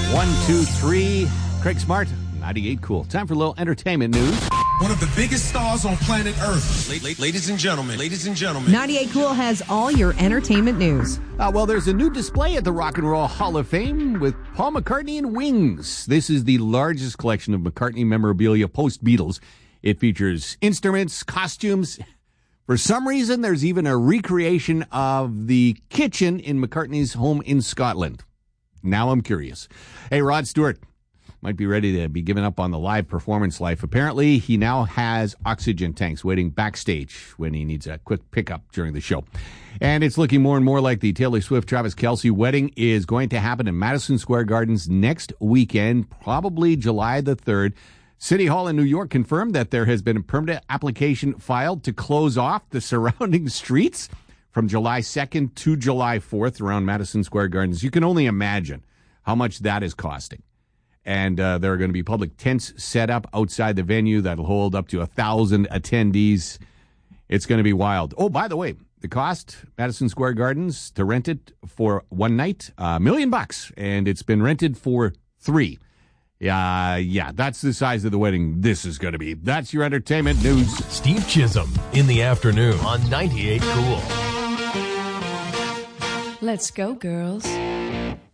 1, 2, 3. Craig Smart, 98 Cool. Time for a little entertainment news. One of the biggest stars on planet Earth. Ladies and gentlemen. 98 Cool has all your entertainment news. Well, there's a new display at the Rock and Roll Hall of Fame with Paul McCartney and Wings. This is the largest collection of McCartney memorabilia post-Beatles. It features instruments, costumes. For some reason, there's even a recreation of the kitchen in McCartney's home in Scotland. Now I'm curious. Hey, Rod Stewart might be ready to be giving up on the live performance life. Apparently, he now has oxygen tanks waiting backstage when he needs a quick pickup during the show. And it's looking more and more like the Taylor Swift-Travis Kelce wedding is going to happen in Madison Square Gardens next weekend, probably July the 3rd. City Hall in New York confirmed that there has been a permit application filed to close off the surrounding streets from July 2nd to July 4th around Madison Square Gardens. You can only imagine how much that is costing. And there are going to be public tents set up outside the venue that'll hold up to 1,000 attendees. It's going to be wild. Oh, by the way, the cost, Madison Square Gardens, to rent it for one night, $1 million, and it's been rented for 3. Yeah, that's the size of the wedding this is going to be. That's your entertainment news. Steve Chisholm in the afternoon on 98 Cool. Let's go, girls.